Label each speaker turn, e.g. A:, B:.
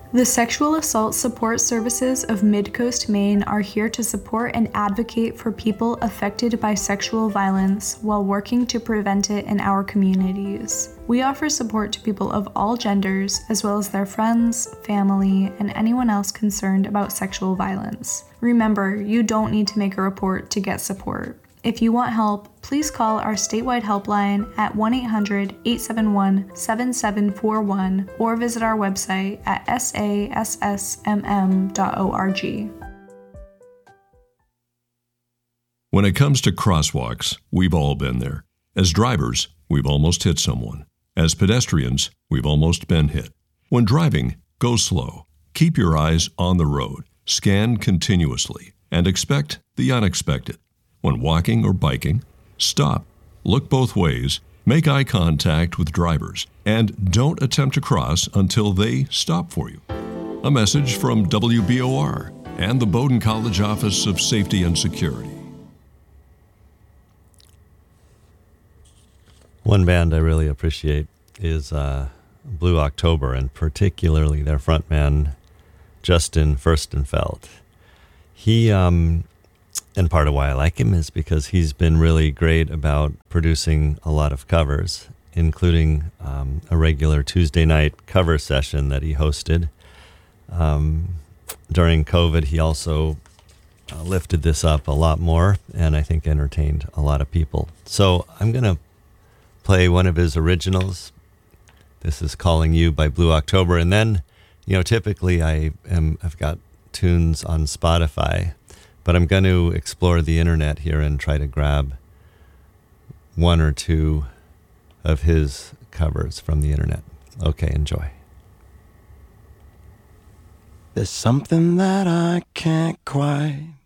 A: The Sexual Assault Support Services of Midcoast, Maine are here to support and advocate for people affected by sexual violence while working to prevent it in our communities. We offer support to people of all genders, as well as their friends, family, and anyone else concerned about sexual violence. Remember, you don't need to make a report to get support. If you want help, please call our statewide helpline at 1-800-871-7741 or visit our website at sassmm.org.
B: When it comes to crosswalks, we've all been there. As drivers, we've almost hit someone. As pedestrians, we've almost been hit. When driving, go slow. Keep your eyes on the road. Scan continuously and expect the unexpected. When walking or biking, stop, look both ways, make eye contact with drivers, and don't attempt to cross until they stop for you. A message from WBOR and the Bowdoin College Office of Safety and Security.
C: One band I really appreciate is Blue October, and particularly their frontman, Justin Furstenfeld. He, and part of why I like him is because he's been really great about producing a lot of covers, including a regular Tuesday night cover session that he hosted. During COVID, he also lifted this up a lot more, and I think entertained a lot of people. So I'm going to play one of his originals. This is Calling You by Blue October. And then, typically I've got tunes on Spotify, but I'm going to explore the internet here and try to grab one or two of his covers from the internet. Okay, enjoy.
D: There's something that I can't quite